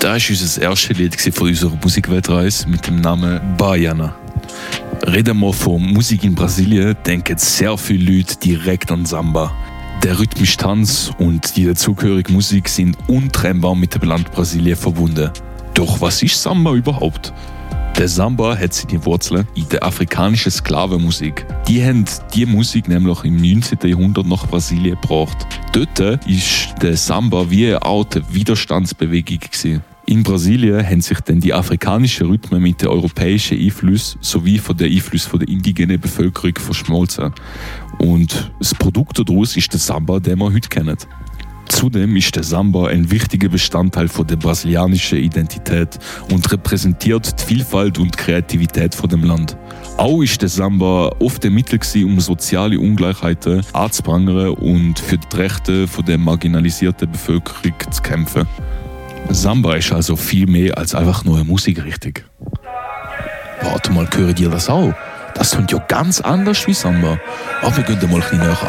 Das war unser erstes Lied von unserer Musikweltreise mit dem Namen Baiana. Reden wir von Musik in Brasilien, denken sehr viele Leute direkt an Samba. Der rhythmische Tanz und die dazugehörige Musik sind untrennbar mit dem Land Brasilien verbunden. Doch was ist Samba überhaupt? Der Samba hat seine Wurzeln in der afrikanischen Sklavenmusik. Die haben die Musik nämlich im 19. Jahrhundert nach Brasilien gebracht. Dort ist der Samba wie eine Art Widerstandsbewegung gewesen. In Brasilien haben sich dann die afrikanischen Rhythmen mit den europäischen Einflüssen sowie von den Einflüssen der indigenen Bevölkerung verschmolzen. Und das Produkt daraus ist der Samba, den wir heute kennen. Zudem ist der Samba ein wichtiger Bestandteil der brasilianischen Identität und repräsentiert die Vielfalt und Kreativität von dem Land. Auch ist der Samba oft ein Mittel gewesen, um soziale Ungleichheiten anzuprangern und für die Rechte der marginalisierten Bevölkerung zu kämpfen. Samba ist also viel mehr als einfach nur eine Musikrichtung. Warte mal, hören dir das auch? Das klingt ja ganz anders wie Samba. Aber wir gehen mal ein bisschen näher